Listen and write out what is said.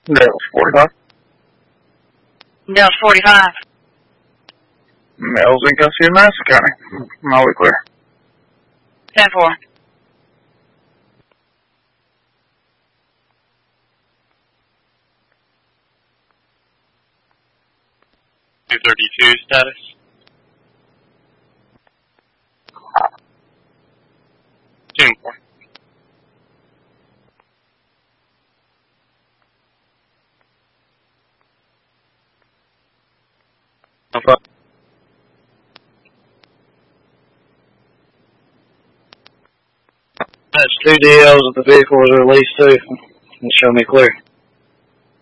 Dallas 45. Dallas 45. Mills in custody of Madison County. Molly clear. 10-4. .232 status. June 4. That's 2 DLs of the vehicle was released too. Show me clear.